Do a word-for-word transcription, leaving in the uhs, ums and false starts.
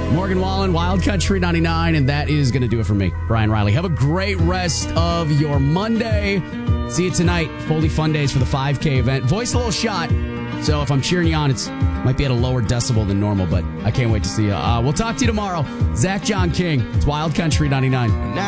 Morgan Wallen, Wild Country ninety-nine, and that is going to do it for me, Brian Riley. Have a great rest of your Monday. See you tonight. Foldy Fun Days for the five K event. Voice a little shot, so if I'm cheering you on, it's might be at a lower decibel than normal, but I can't wait to see you. Uh, we'll talk to you tomorrow. Zach John King, it's Wild Country ninety-nine.